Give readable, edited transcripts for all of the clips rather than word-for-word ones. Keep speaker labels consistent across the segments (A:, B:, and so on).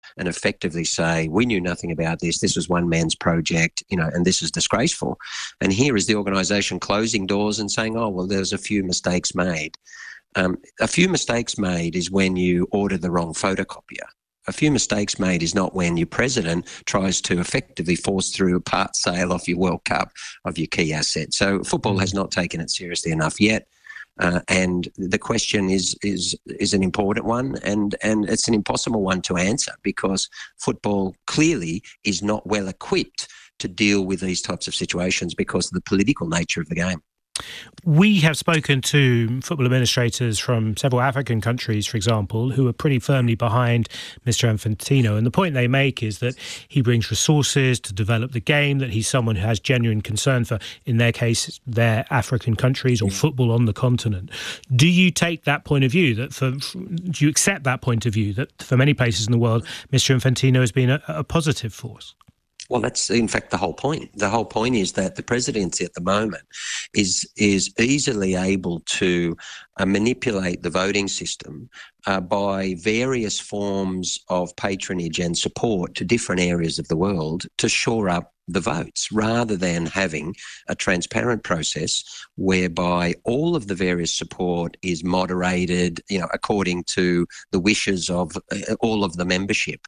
A: and effectively say, we knew nothing about this. This was one man's project, and this is disgraceful. And here is the organisation closing doors and saying, oh, well, there's a few mistakes made. A few mistakes made is when you order the wrong photocopier. A few mistakes made is not when your president tries to effectively force through a part sale off your World Cup of your key asset. So football has not taken it seriously enough yet. And the question is an important one, and it's an impossible one to answer, because football clearly is not well equipped to deal with these types of situations because of the political nature of the game.
B: We have spoken to football administrators from several African countries, for example, who are pretty firmly behind Mr. Infantino. And the point they make is that he brings resources to develop the game, that he's someone who has genuine concern for, in their case, their African countries or football on the continent. Do you take that point of view? Do you accept that point of view, that for many places in the world, Mr. Infantino has been a positive force?
A: Well, that's in fact the whole point. The whole point is that the presidency at the moment is easily able to manipulate the voting system by various forms of patronage and support to different areas of the world to shore up the votes, rather than having a transparent process whereby all of the various support is moderated, according to the wishes of all of the membership.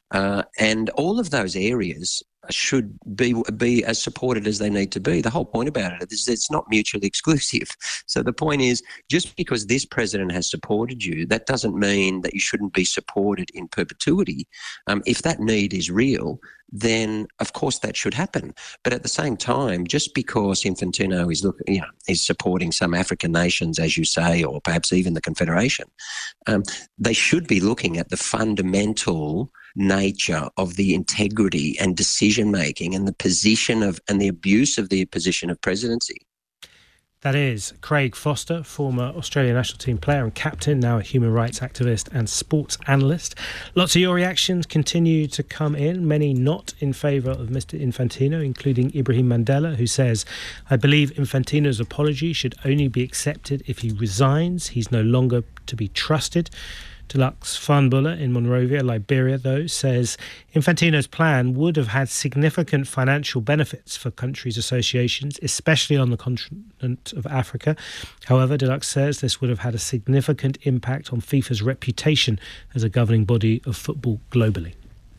A: And all of those areas should be as supported as they need to be. The whole point about it is it's not mutually exclusive. So the point is, just because this president has supported you, that doesn't mean that you shouldn't be supported in perpetuity. If that need is real, then of course that should happen. But at the same time, just because Infantino is supporting some African nations, as you say, or perhaps even the Confederation, they should be looking at the fundamental nature of the integrity and decision making and the position of and the abuse of the position of presidency.
B: That is Craig Foster, former Australian national team player and captain, now a human rights activist and sports analyst. Lots of your reactions continue to come in, many not in favour of Mr. Infantino, including Ibrahim Mandela, who says, I believe Infantino's apology should only be accepted if he resigns. He's no longer to be trusted. Deluxe Fanbula in Monrovia, Liberia, though, says Infantino's plan would have had significant financial benefits for countries' associations, especially on the continent of Africa. However, Deluxe says this would have had a significant impact on FIFA's reputation as a governing body of football globally.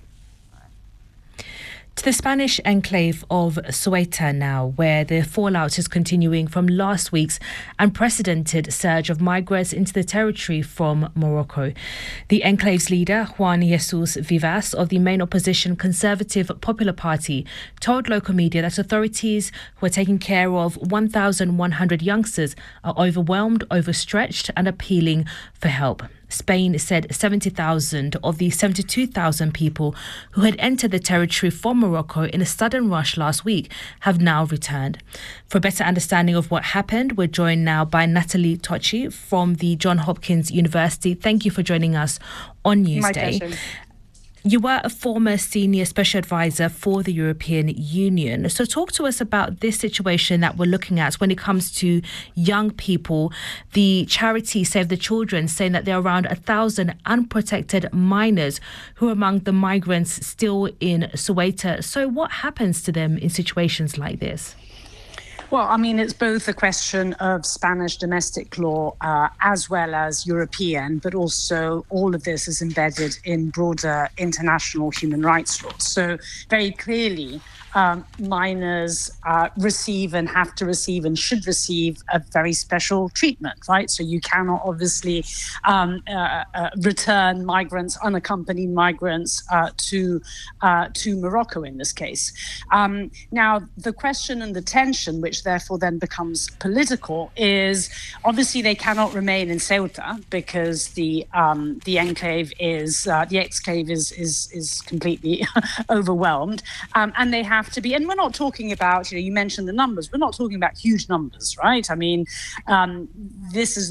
C: To the Spanish enclave of Ceuta now, where the fallout is continuing from last week's unprecedented surge of migrants into the territory from Morocco. The enclave's leader, Juan Jesus Vivas, of the main opposition Conservative Popular Party, told local media that authorities who are taking care of 1,100 youngsters are overwhelmed, overstretched and appealing for help. Spain said 70,000 of the 72,000 people who had entered the territory from Morocco in a sudden rush last week have now returned. For a better understanding of what happened, we're joined now by Natalie Tocci from the Johns Hopkins University. Thank you for joining us on Newsday.
D: My pleasure.
C: You were a former senior special advisor for the European Union. So talk to us about this situation that we're looking at when it comes to young people. The charity Save the Children saying that there are around 1,000 unprotected minors who are among the migrants still in Ceuta. So what happens to them in situations like this?
D: Well, I mean, it's both a question of Spanish domestic law as well as European, but also all of this is embedded in broader international human rights law. So very clearly, minors receive and have to receive and should receive a very special treatment, right? So you cannot obviously return migrants, unaccompanied migrants to Morocco in this case. Now, the question and the tension, which therefore then becomes political, is obviously they cannot remain in Ceuta because the enclave is completely overwhelmed, and they have to be. And we're not talking about, you mentioned the numbers. We're not talking about huge numbers, right? I mean, this is not a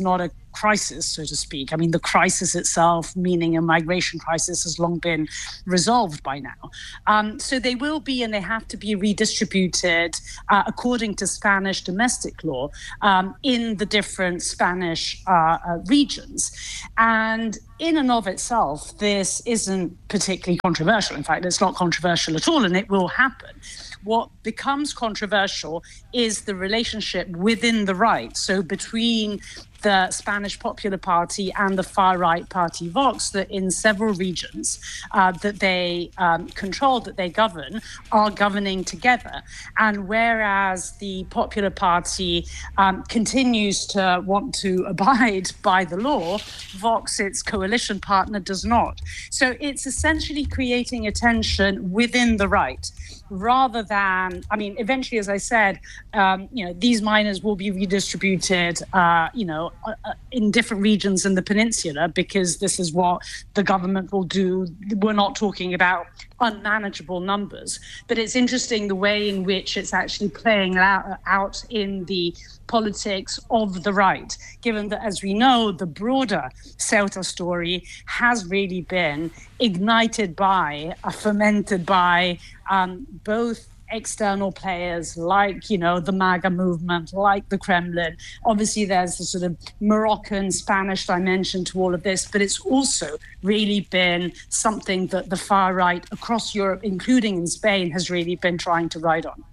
D: crisis, so to speak. I mean, the crisis itself, meaning a migration crisis, has long been resolved by now. So they will be, and they have to be redistributed according to Spanish domestic law in the different Spanish regions. And in and of itself, this isn't particularly controversial. In fact, it's not controversial at all, and it will happen. What becomes controversial is the relationship within the right, so between the Spanish Popular Party and the far-right party Vox, that in several regions that they control, that they govern, are governing together. And whereas the Popular Party continues to want to abide by the law, Vox, its coalition partner, does not. So it's essentially creating a tension within the right, rather than, I mean, eventually, as I said, these miners will be redistributed, in different regions in the peninsula, because this is what the government will do. We're not talking about unmanageable numbers, but it's interesting the way in which it's actually playing out in the politics of the right, given that, as we know, the broader Ceuta story has really been ignited by, fermented by both external players like, the MAGA movement, like the Kremlin. Obviously, there's the sort of Moroccan, Spanish dimension to all of this, but it's also really been something that the far right across Europe, including in Spain, has really been trying to ride on.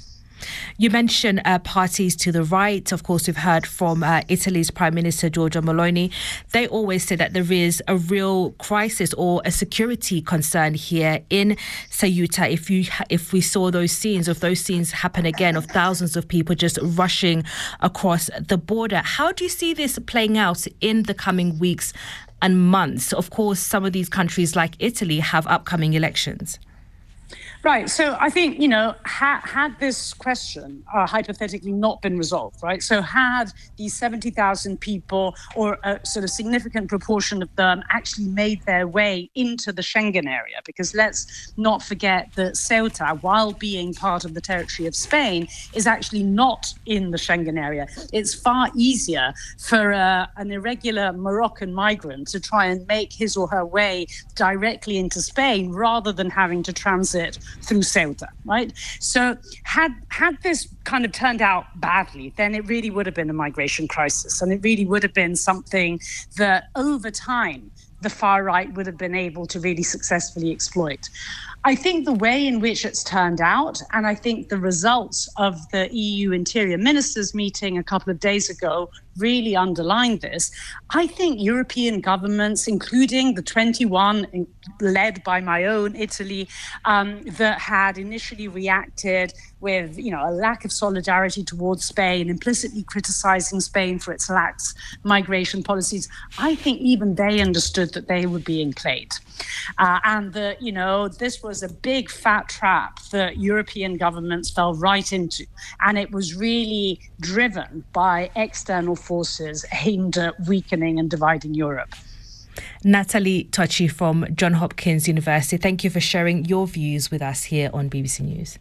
C: You mentioned parties to the right. Of course, we've heard from Italy's Prime Minister Giorgia Meloni. They always say that there is a real crisis or a security concern here in Ceuta. If we saw those scenes, if those scenes happen again, of thousands of people just rushing across the border, how do you see this playing out in the coming weeks and months? Of course, some of these countries like Italy have upcoming elections.
D: Right. So I think, had this question hypothetically not been resolved, right? So had these 70,000 people, or a sort of significant proportion of them, actually made their way into the Schengen area, because let's not forget that Ceuta, while being part of the territory of Spain, is actually not in the Schengen area. It's far easier for an irregular Moroccan migrant to try and make his or her way directly into Spain rather than having to transit through Ceuta, right? So had this kind of turned out badly, then it really would have been a migration crisis, and it really would have been something that over time the far right would have been able to really successfully exploit. I think the way in which it's turned out, and I think the results of the EU Interior Ministers meeting a couple of days ago really underlined this. I think European governments, including the 21 led by my own Italy, that had initially reacted with, a lack of solidarity towards Spain, implicitly criticizing Spain for its lax migration policies, I think even they understood that they were being played. And that, this was a big fat trap that European governments fell right into. And it was really driven by external forces aimed at weakening and dividing Europe.
C: Natalie Tocci from Johns Hopkins University, thank you for sharing your views with us here on BBC News.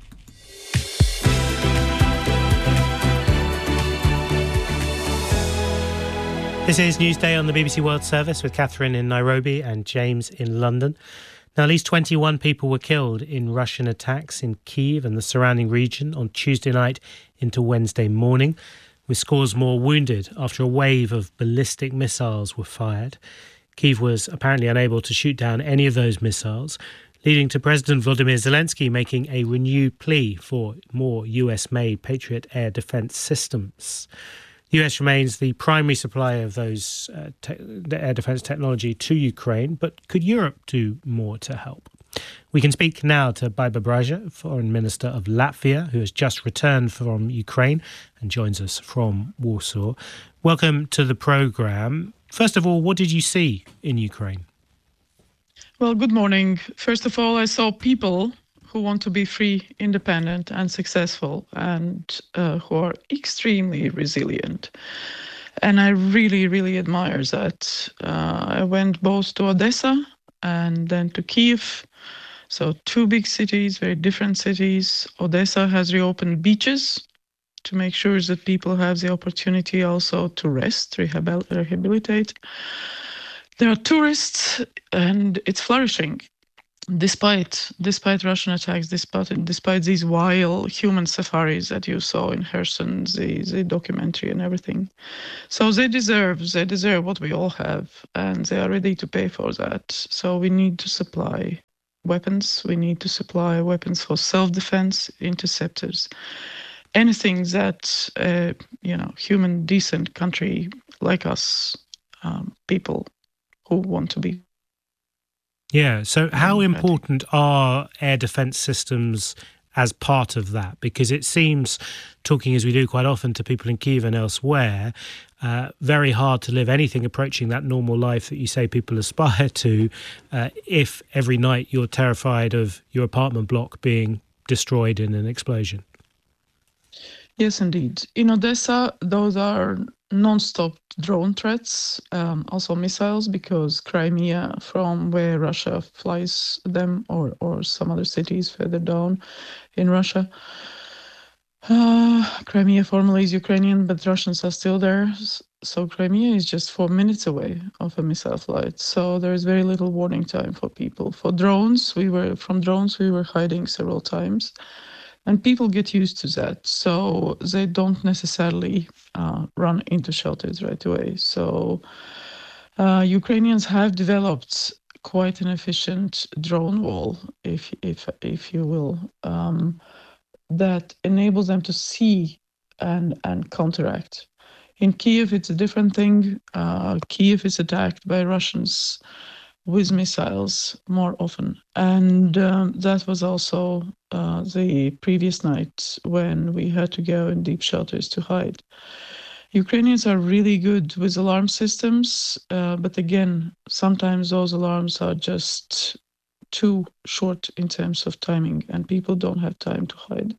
B: This is Newsday on the BBC World Service with Catherine in Nairobi and James in London. Now, at least 21 people were killed in Russian attacks in Kyiv and the surrounding region on Tuesday night into Wednesday morning, with scores more wounded after a wave of ballistic missiles were fired. Kyiv was apparently unable to shoot down any of those missiles, leading to President Volodymyr Zelensky making a renewed plea for more US-made Patriot air defence systems. The US remains the primary supplier of those air defence technology to Ukraine, but could Europe do more to help? We can speak now to Baiba Braja, Foreign Minister of Latvia, who has just returned from Ukraine and joins us from Warsaw. Welcome to the programme. First of all, what did you see in Ukraine?
E: Well, good morning. First of all, I saw people who want to be free, independent and successful, and who are extremely resilient. And I really, really admire that. I went both to Odessa and then to Kyiv. So two big cities, very different cities. Odessa has reopened beaches. to make sure that people have the opportunity also to rest, rehabilitate. There are tourists, and it's flourishing. Despite Russian attacks, despite these wild human safaris that you saw in Kherson, the documentary and everything. So they deserve what we all have, and they are ready to pay for that. So we need to supply weapons. We need to supply weapons for self-defense, interceptors, anything that human, decent country like us, people who want to be.
B: Yeah, so how important are air defence systems as part of that? Because it seems, talking as we do quite often to people in Kyiv and elsewhere, very hard to live anything approaching that normal life that you say people aspire to if every night you're terrified of your apartment block being destroyed in an explosion.
E: Yes, indeed. In Odessa, those are non-stop drone threats, also missiles, because Crimea, from where Russia flies them, or some other cities further down in Russia. Crimea formally is Ukrainian, but Russians are still there. So Crimea is just 4 minutes away of a missile flight. So there is very little warning time for people. For drones, we were hiding several times. And people get used to that, so they don't necessarily run into shelters right away. So Ukrainians have developed quite an efficient drone wall, if you will, that enables them to see and counteract. In Kyiv, it's a different thing. Kyiv is attacked by Russians with missiles more often. And that was also the previous night when we had to go in deep shelters to hide. Ukrainians are really good with alarm systems, but again, sometimes those alarms are just too short in terms of timing, and people don't have time to hide.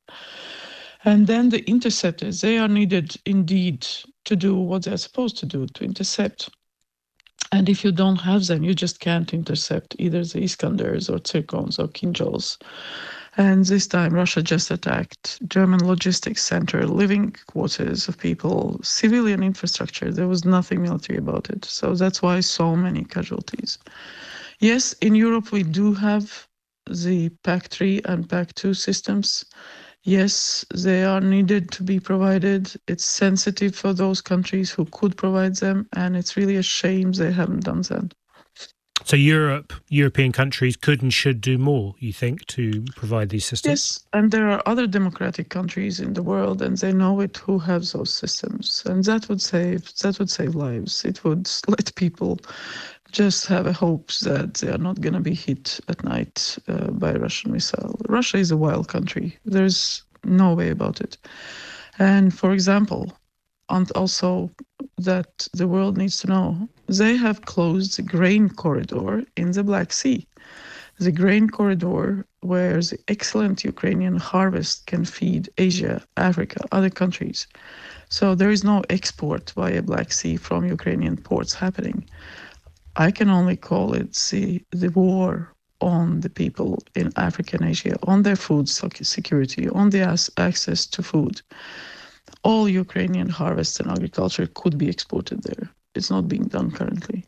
E: And then the interceptors, they are needed indeed to do what they're supposed to do, to intercept. And if you don't have them, you just can't intercept either the Iskanders or Zircons or Kinjals. And this time Russia just attacked German logistics center, living quarters of people, civilian infrastructure. There was nothing military about it. So that's why so many casualties. Yes, in Europe we do have the PAC-3 and PAC-2 systems. Yes, they are needed to be provided. It's sensitive for those countries who could provide them, and it's really a shame they haven't done that.
B: So European countries could and should do more, you think, to provide these systems?
E: Yes, and there are other democratic countries in the world, and they know it, who have those systems, and that would save lives. It would let people just have a hope that they are not going to be hit at night by a Russian missile. Russia is a wild country. There's no way about it. And for example, and also that the world needs to know, they have closed the grain corridor in the Black Sea. The grain corridor where the excellent Ukrainian harvest can feed Asia, Africa, other countries. So there is no export via Black Sea from Ukrainian ports happening. I can only call it the war on the people in Africa and Asia, on their food security, on their access to food. All Ukrainian harvests and agriculture could be exported there. It's not being done currently.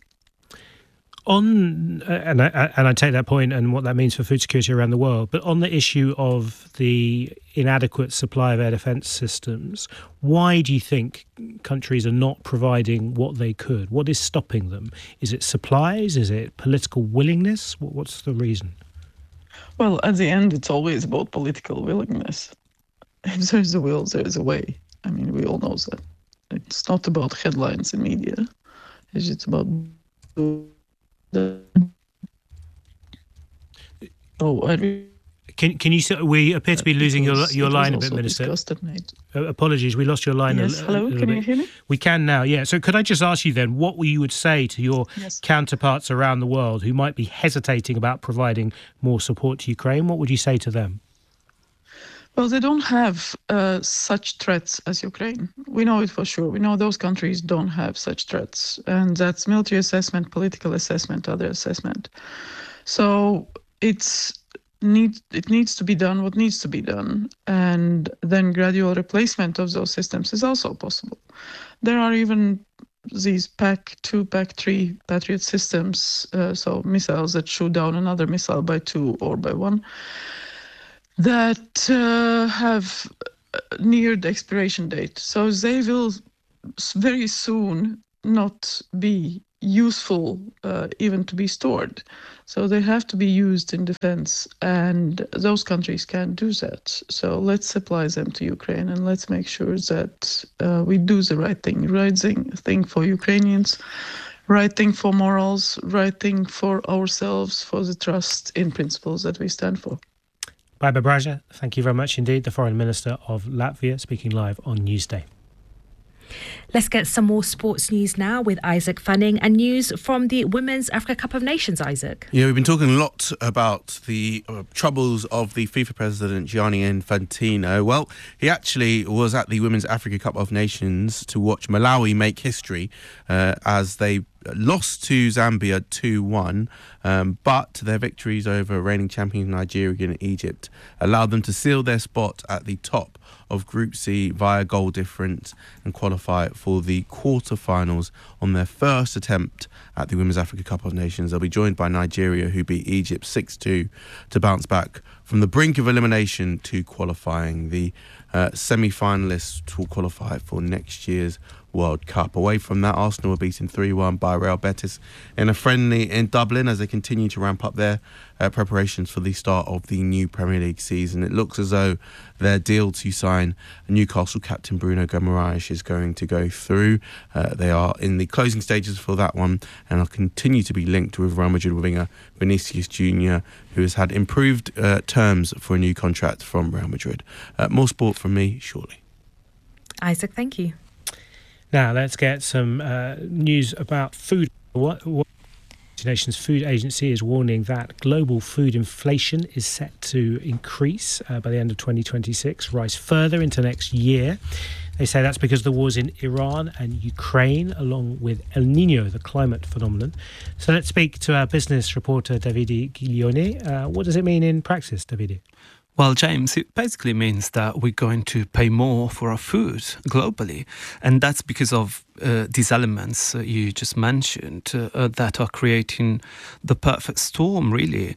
B: And I take that point and what that means for food security around the world, but on the issue of the inadequate supply of air defence systems, why do you think countries are not providing what they could? What is stopping them? Is it supplies? Is it political willingness? What's the reason?
E: Well, at the end, it's always about political willingness. If there's a will, there's a way. I mean, we all know that. It's not about headlines in media. It's just about
B: Can you say, we appear to be losing your line a bit, Minister. Apologies, we lost your line.
E: Yes, hello, can you hear me?
B: We can now, yeah. So could I just ask you then, what you would say to your counterparts around the world who might be hesitating about providing more support to Ukraine? What would you say to them?
E: Well, they don't have such threats as Ukraine. We know it for sure. We know those countries don't have such threats. And that's military assessment, political assessment, other assessment. So it's needs to be done what needs to be done, and then gradual replacement of those systems is also possible. There are even these PAC-2, PAC-3 Patriot systems, so missiles that shoot down another missile by 2 or by 1, that have neared the expiration date. So they will very soon not be useful even to be stored. So they have to be used in defense, and those countries can do that. So let's supply them to Ukraine, and let's make sure that we do the right thing for Ukrainians, right thing for morals, right thing for ourselves, for the trust in principles that we stand for.
B: Baiba Braja, thank you very much indeed, the Foreign Minister of Latvia, speaking live on Newsday.
C: Let's get some more sports news now with Isaac Fanning and news from the Women's Africa Cup of Nations, Isaac.
F: Yeah, we've been talking a lot about the troubles of the FIFA president, Gianni Infantino. Well, he actually was at the Women's Africa Cup of Nations to watch Malawi make history as they lost to Zambia 2-1, but their victories over reigning champions Nigeria and Egypt allowed them to seal their spot at the top of Group C via goal difference and qualify for the quarterfinals on their first attempt at the Women's Africa Cup of Nations. They'll be joined by Nigeria, who beat Egypt 6-2 to bounce back from the brink of elimination to qualifying. The semi-finalists will qualify for next year's World Cup. Away from that, Arsenal were beaten 3-1 by Real Betis in a friendly in Dublin as they continue to ramp up their preparations for the start of the new Premier League season. It looks as though their deal to sign Newcastle captain Bruno Guimaraes is going to go through. They are in the closing stages for that one and will continue to be linked with Real Madrid winger Vinicius Junior, who has had improved terms for a new contract from Real Madrid. More sport from me shortly.
C: Isaac, thank you.
B: Now let's get some news about food. What the United Nations Food Agency is warning that global food inflation is set to increase by the end of 2026, rise further into next year. They say that's because of the wars in Iran and Ukraine, along with El Niño, the climate phenomenon. So let's speak to our business reporter, Davide Giglione. What does it mean in practice, Davide?
G: Well, James, it basically means that we're going to pay more for our food globally. And that's because of these elements you just mentioned that are creating the perfect storm, really.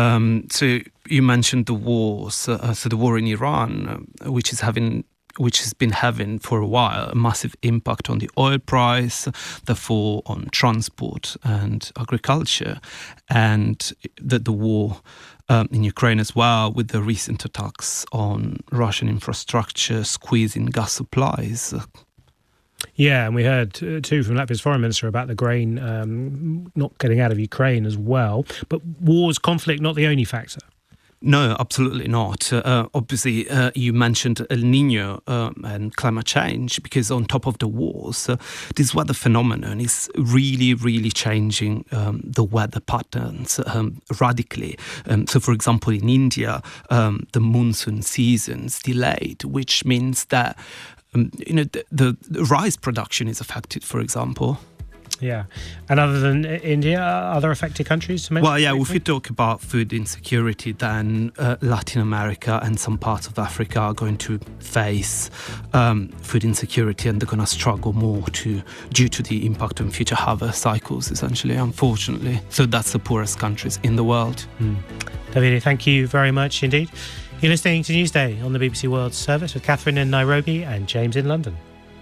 G: So you mentioned the wars. So the war in Iran, which has been having for a while a massive impact on the oil price, therefore on transport and agriculture, and the war in Ukraine as well, with the recent attacks on Russian infrastructure, squeezing gas supplies.
B: Yeah, and we heard too from Latvia's foreign minister about the grain not getting out of Ukraine as well. But war's conflict not the only factor.
G: No, absolutely not. Obviously, you mentioned El Niño and climate change, because on top of the wars, this weather phenomenon is really, really changing the weather patterns radically. So, for example, in India, the monsoon season's delayed, which means that the rice production is affected, for example.
B: Yeah. And other than India, other affected countries?
G: Well, yeah, if we talk about food insecurity, then Latin America and some parts of Africa are going to face food insecurity, and they're going to struggle more due to the impact on future harvest cycles, essentially, unfortunately. So that's the poorest countries in the world.
B: Davide, thank you very much indeed. You're listening to Newsday on the BBC World Service with Catherine in Nairobi and James in London.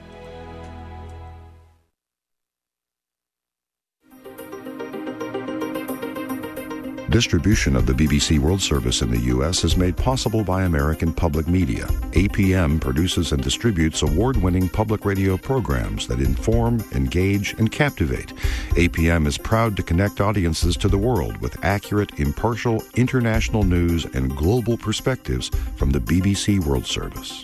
H: Distribution of the BBC World Service in the U.S. is made possible by American Public Media. APM produces and distributes award-winning public radio programs that inform, engage, and captivate. APM is proud to connect audiences to the world with accurate, impartial, international news and global perspectives from the BBC World Service.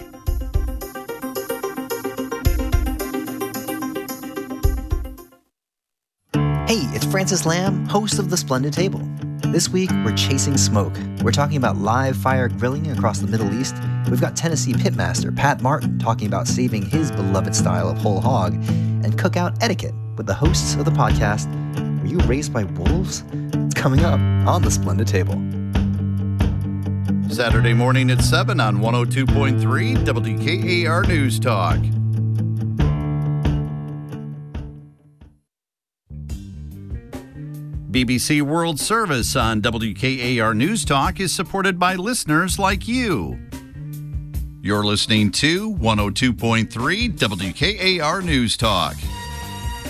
I: Hey, it's Francis Lamb, host of The Splendid Table. This week, we're chasing smoke. We're talking about live fire grilling across the Middle East. We've got Tennessee pitmaster Pat Martin talking about saving his beloved style of whole hog, and cookout etiquette with the hosts of the podcast, Were You Raised by Wolves? It's coming up on The Splendid Table.
J: Saturday morning at 7 on 102.3 WKAR News Talk. BBC World Service on WKAR News Talk is supported by listeners like you. You're listening to 102.3 WKAR News Talk.